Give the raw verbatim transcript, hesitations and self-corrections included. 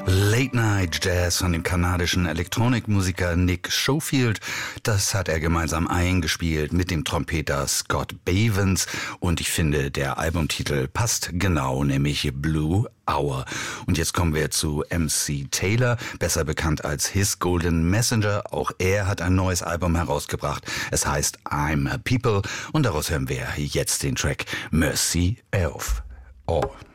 Late Night Jazz von dem kanadischen Elektronikmusiker Nick Schofield. Das hat er gemeinsam eingespielt mit dem Trompeter Scott Bavens. Und ich finde, der Albumtitel passt genau, nämlich Blue Hour. Und jetzt kommen wir zu M C Taylor, besser bekannt als His Golden Messenger. Auch er hat ein neues Album herausgebracht. Es heißt I'm a People und daraus hören wir jetzt den Track Mercy of All.